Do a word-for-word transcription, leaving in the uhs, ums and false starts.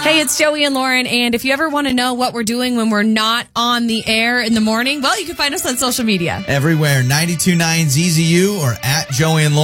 Hey, it's Joey and Lauren, and if you ever want to know what we're doing when we're not on the air in the morning, well, you can find us on social media. Everywhere, ninety-two point nine Z Z U or at Joey and Lauren.